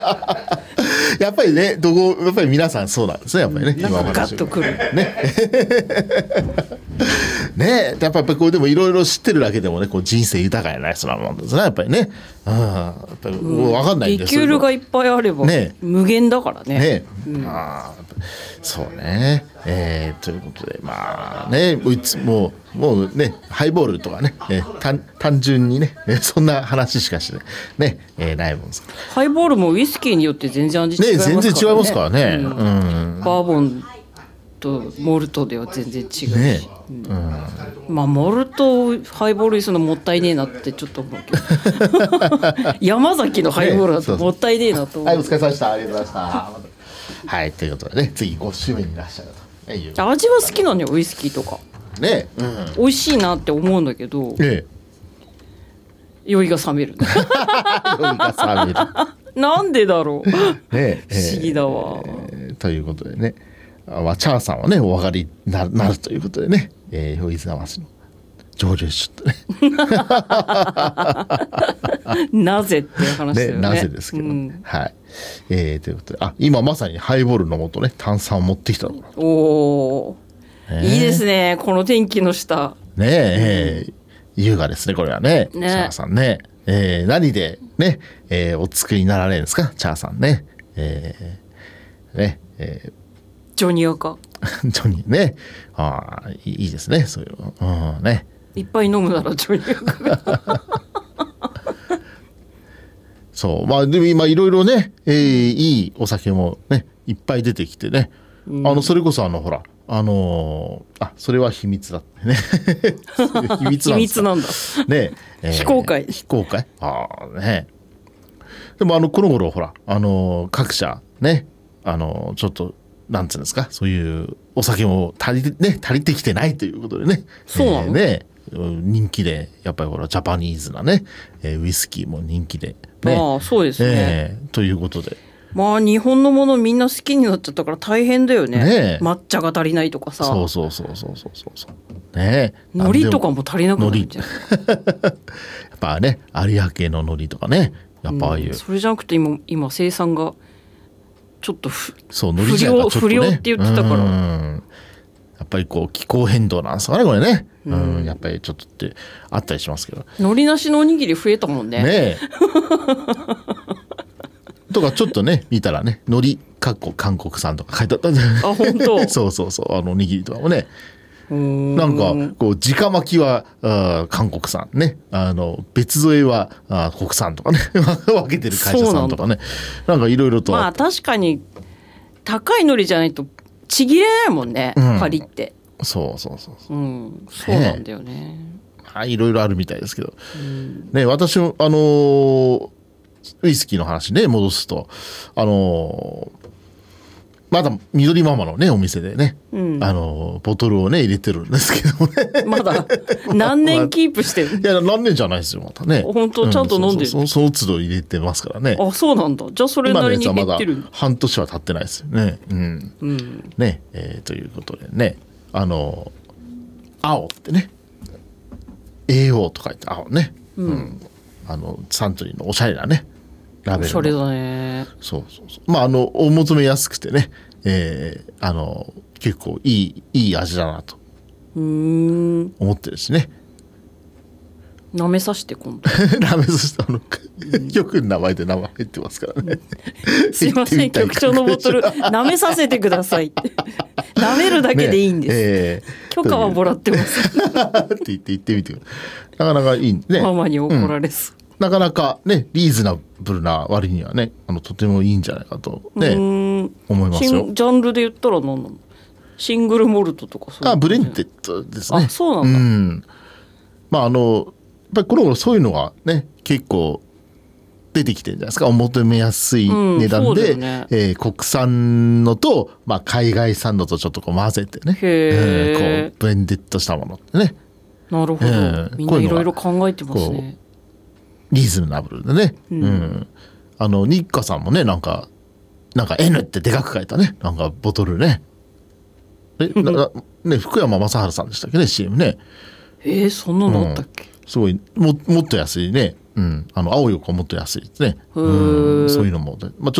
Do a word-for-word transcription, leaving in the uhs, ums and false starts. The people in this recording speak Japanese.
やっぱりね、どこやっぱり皆さんそうなんですね、やっぱりね。 なんかガッとくるね。ね、やっぱりこうでもいろいろ知ってるだけでもね、こう人生豊かになりそうなもんですね、やっぱりね。うん、やっぱり分かんないんですリキュールがいっぱいあれば、ね、無限だからね。 ね、うん、あそうね、えー、ということでまあね、いつももうねハイボールとかね、えー、単, 単純にねそんな話しかしてね、えー、ないもんです。 ハイボールもウイスキーによって全然味違いますからね。 ね、全然違いますからね。うんうん、 バーボンとモルトでは全然違うし、ね、うん、まあモルトハイボールにするのもったいねえなってちょっと思うけど山崎のハイボールだともったいねえなと思う。 はい、お疲れ様でした。ありがとうございました。はい、ということでね、次ご週目にいらっしゃると、ね、 味は好きなのよ、ウイスキーとかね、うん、美味しいなって思うんだけど、ね、酔いが冷める酔いが冷めるなんでだろう、ね、不思議だわ、 えー、ということでね、まあ、チャーさんはねお分かりになる、なるということでね、えー、酔いざましの蒸留酒とねなぜっていう話だよね。 ね、なぜですけど、うん、はい、えー、ということで、あ、今まさにハイボールの素ね、炭酸を持ってきたところ。 おー、いいですね、この天気の下ねえ、えー、優雅ですね、これはね、 ね、 チャーさんね、えー、何でね、えー、お作りになられるんですか、チャーさんね、えー、ね、えー、 ジョニアかジョニーね、あ、いいですね、そういうの、うん、ね、 いっぱい飲むならジョニアかそう、まあでも今いろいろね、えー、いいお酒もねいっぱい出てきてね、うん、あのそれこそあのほらあのー、あ、それは秘密だってね秘密なんだ、秘密なんだね、えー、 非公開非公開、ああね、でもあのこの頃ほらあのー、各社ね、あのー、ちょっとなんつうんですか、そういうお酒も足りてね足りてきてないということでね、 そうなの、 えー、ね、人気でやっぱりほらジャパニーズなね、えー、ウイスキーも人気で、ね、 ああそうですね、 えー、ということで、 まあ日本のものみんな好きになっちゃったから大変だよ ね, ね抹茶が足りないとかさ、 そうそうそうそうそうそうね、 海苔とかも足りなくなるんじゃんやっぱね有明の海苔とかね、やっぱああいう、うん、 それじゃなくて 今, 今生産がちょっと不そう海苔自体がちょっと、ね、 不良って言ってたから、 うんやっぱりこう気候変動なんですかねこれね、うん、うん、やっぱりちょっとってあったりしますけど、 海苔なしのおにぎり増えたもんね。 ねえとかちょっとね見たらね海苔かっこ韓国産とか書いてあったんじゃない。 あ本当そうそうそう、あのおにぎりとかもね、なんかこう直巻きはあ韓国産ね、あの別添えはあ国産とかね分けてる会社さんとかね、なんかいろいろと、 まあ確かに高い海苔じゃないとちぎれないもんね、うん、パリって。 そうそうそうそう、 うん、そうなんだよね。 はい、いろいろあるみたいですけど、うん、ね、私もあのー、ウイスキーの話ね戻すと、あのー、まだ緑ママのねお店でね、うん、あのー、ボトルをね入れてるんですけどねまだ何年キープしてる？ いや何年じゃないですよまたね。 本当ちゃんと飲んでる、うん、 そ, そ, その都度入れてますからね。 あそうなんだ。じゃあそれなりに減ってる。 今のやつはまだ半年は経ってないですよね。うん、うん、ね、えー、ということでね、あの青ってね エーオー と書いて青ね、うんうん、あのサントリーのおしゃれなねラベルの、 それだね。 そうそうそう、まああのお求めやすくてね、えー、あの結構いいいい味だなと思ってるしね。 舐めさせて今度舐めさせて、あの局の名前で名前入ってますからね、 うん、すいません局長のボトル舐めさせてくださいって舐めるだけでいいんです、ね、えー、許可はもらってますって言って言ってみて、なかなかいいね。 ママに怒られそう、うん、 なかなかねリーズナブルな割にはね、あのとてもいいんじゃないかとね思いますよ。 ジャンルで言ったら何なの？シングルモルトとかそういう、ね、 あブレンデッドですね。 あそうなんだ、うん、 まああのやっぱりこの頃そういうのがね結構出てきてるんじゃないですか。お求めやすい値段で、うんね、えー、国産のと、まあ、海外産のとちょっとこう混ぜてね、えー、こうブレンデッドしたものってね。 なるほど、えー、みんないろいろ考えてますね。 リーズナブルでね、うんうん、あの日課さんもねなんかなんか N ってでかく書いたねなんかボトルねえなね福山雅治さんでしたっけね シーエム ね。 えー、そんなのあったっけ、 うん、すごい も, もっと安いねうん、あの青いお香もっと安いですね。うん、そういうのも、まあ、ちょっ